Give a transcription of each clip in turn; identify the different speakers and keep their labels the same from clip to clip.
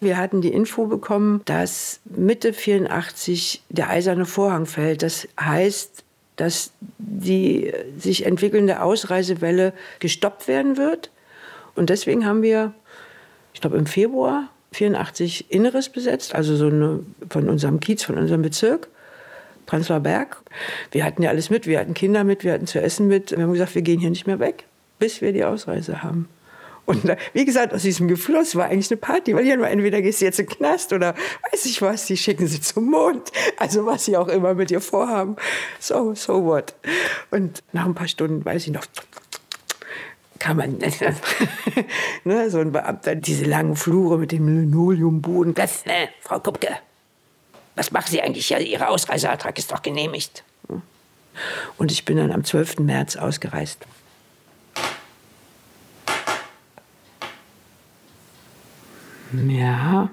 Speaker 1: Wir hatten die Info bekommen, dass Mitte 84 der eiserne Vorhang fällt. Das heißt, dass die sich entwickelnde Ausreisewelle gestoppt werden wird. Und deswegen haben wir, ich glaube im Februar 84 Inneres besetzt, also von unserem Kiez, von unserem Bezirk, Prenzlauer Berg. Wir hatten ja alles mit, wir hatten Kinder mit, wir hatten zu essen mit. Wir haben gesagt, wir gehen hier nicht mehr weg, bis wir die Ausreise haben. Und wie gesagt, aus diesem Gefluss war eigentlich eine Party, weil hier nur entweder gehst du jetzt in den Knast oder weiß ich was, die schicken sie zum Mond. Also was sie auch immer mit ihr vorhaben. So what. Und nach ein paar Stunden, weiß ich noch, kann man, ne, so ein Beamter, diese langen Flure mit dem Linoleumboden. Frau Kupke, was machen Sie eigentlich? Ja, Ihr Ausreiseantrag ist doch genehmigt. Und ich bin dann am 12. März ausgereist. Ja.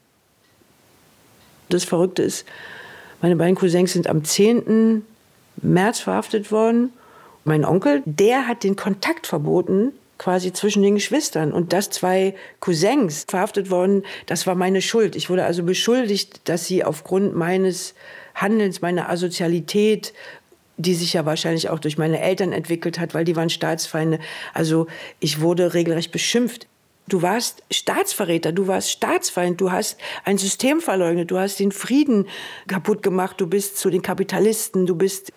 Speaker 1: Das Verrückte ist, meine beiden Cousins sind am 10. März verhaftet worden. Mein Onkel, der hat den Kontakt verboten, quasi zwischen den Geschwistern. Und dass 2 Cousins verhaftet worden, das war meine Schuld. Ich wurde also beschuldigt, dass sie aufgrund meines Handelns, meiner Asozialität, die sich ja wahrscheinlich auch durch meine Eltern entwickelt hat, weil die waren Staatsfeinde. Also ich wurde regelrecht beschimpft. Du warst Staatsverräter, du warst Staatsfeind, du hast ein System verleugnet, du hast den Frieden kaputt gemacht, du bist zu den Kapitalisten, du bist...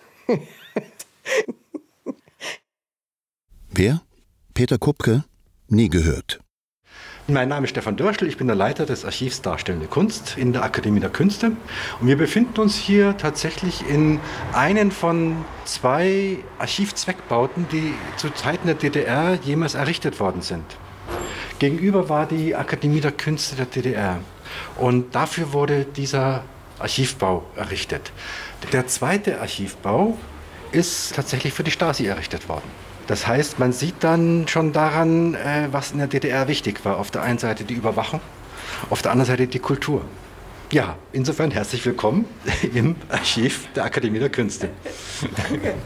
Speaker 2: Wer? Peter Kupke? Nie gehört.
Speaker 3: Mein Name ist Stefan Dörschel, ich bin der Leiter des Archivs Darstellende Kunst in der Akademie der Künste. Und wir befinden uns hier tatsächlich in einem von 2 Archivzweckbauten, die zu Zeiten der DDR jemals errichtet worden sind. Gegenüber war die Akademie der Künste der DDR. Und dafür wurde dieser Archivbau errichtet. Der zweite Archivbau ist tatsächlich für die Stasi errichtet worden. Das heißt, man sieht dann schon daran, was in der DDR wichtig war. Auf der einen Seite die Überwachung, auf der anderen Seite die Kultur. Ja, insofern herzlich willkommen im Archiv der Akademie der Künste.
Speaker 1: Danke.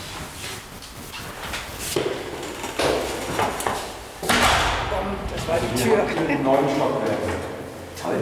Speaker 1: Das war die Tür.
Speaker 3: Im 9. Stockwerk.
Speaker 1: Toll.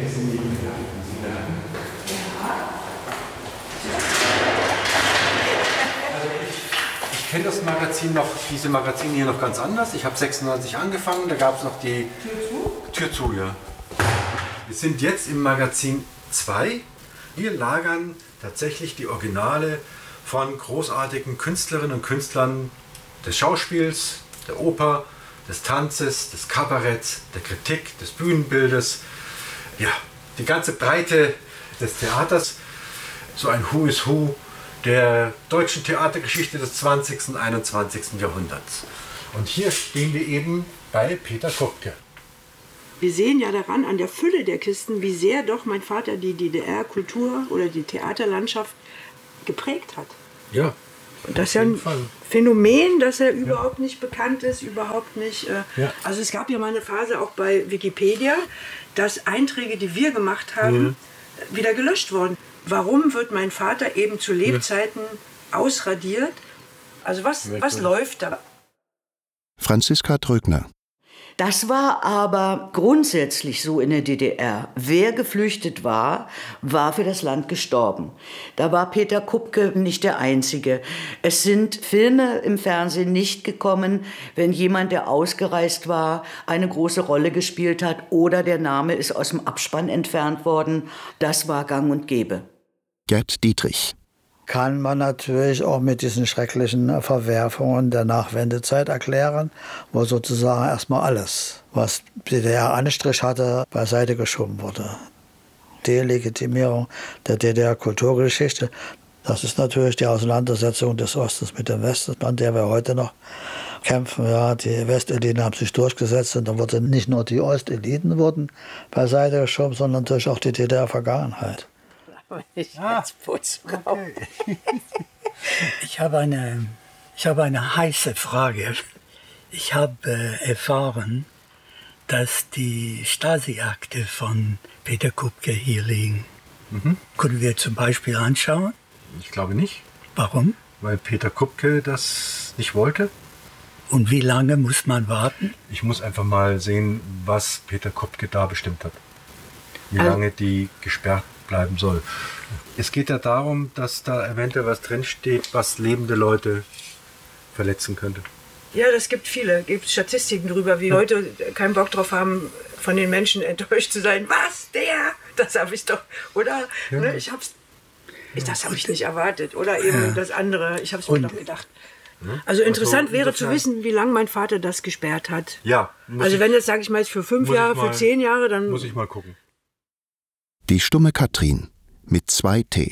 Speaker 3: Ich kenne das Magazin noch, diese Magazine hier noch ganz anders. Ich habe 96 angefangen, da gab es noch die Tür zu, ja. Wir sind jetzt im Magazin 2. Hier lagern tatsächlich die Originale von großartigen Künstlerinnen und Künstlern des Schauspiels, der Oper, des Tanzes, des Kabaretts, der Kritik, des Bühnenbildes. Ja, die ganze Breite des Theaters. So ein Who is Who der deutschen Theatergeschichte des 20. und 21. Jahrhunderts. Und hier stehen wir eben bei Peter Kupke.
Speaker 1: Wir sehen ja daran, an der Fülle der Kisten, wie sehr doch mein Vater die DDR-Kultur oder die Theaterlandschaft geprägt hat.
Speaker 3: Ja.
Speaker 1: Und das ist ja ein Phänomen, dass er überhaupt nicht bekannt ist, überhaupt nicht. Also es gab ja mal eine Phase auch bei Wikipedia, dass Einträge, die wir gemacht haben, wieder gelöscht wurden. Warum wird mein Vater eben zu Lebzeiten ausradiert? Also was läuft da?
Speaker 2: Franziska Trögner.
Speaker 4: Das war aber grundsätzlich so in der DDR. Wer geflüchtet war, war für das Land gestorben. Da war Peter Kupke nicht der Einzige. Es sind Filme im Fernsehen nicht gekommen, wenn jemand, der ausgereist war, eine große Rolle gespielt hat oder der Name ist aus dem Abspann entfernt worden. Das war gang und gäbe.
Speaker 2: Gerd Dietrich.
Speaker 5: Kann man natürlich auch mit diesen schrecklichen Verwerfungen der Nachwendezeit erklären, wo sozusagen erstmal alles, was DDR-Anstrich hatte, beiseite geschoben wurde. Delegitimierung der DDR-Kulturgeschichte, das ist natürlich die Auseinandersetzung des Ostens mit dem Westen, an der wir heute noch kämpfen. Ja, die Westeliten haben sich durchgesetzt und dann wurden nicht nur die Osteliten wurden beiseite geschoben, sondern natürlich auch die DDR-Vergangenheit.
Speaker 1: Ich als Putzfrau.
Speaker 6: Okay. Ich habe eine heiße Frage. Ich habe erfahren, dass die Stasi-Akte von Peter Kupke hier liegen. Können wir zum Beispiel anschauen?
Speaker 3: Ich glaube nicht.
Speaker 6: Warum?
Speaker 3: Weil Peter Kupke das nicht wollte.
Speaker 6: Und wie lange muss man warten?
Speaker 3: Ich muss einfach mal sehen, was Peter Kupke da bestimmt hat. wie lange die gesperrt bleiben soll. Es geht ja darum, dass da eventuell was drinsteht, was lebende Leute verletzen könnte.
Speaker 1: Ja, das gibt viele. Es gibt Statistiken darüber, wie Leute keinen Bock drauf haben, von den Menschen enttäuscht zu sein. Was, der? Das habe ich doch, oder? Ja. Ne, das habe ich nicht erwartet. Oder eben das andere. Ich habe es mir doch gedacht. Also interessant wäre zu wissen, wie lange mein Vater das gesperrt hat.
Speaker 3: Ja.
Speaker 1: Also wenn jetzt, sage ich mal, für 5 Jahre, für 10 Jahre, dann...
Speaker 3: Muss ich mal gucken.
Speaker 2: Die stumme Katrin mit 2 T.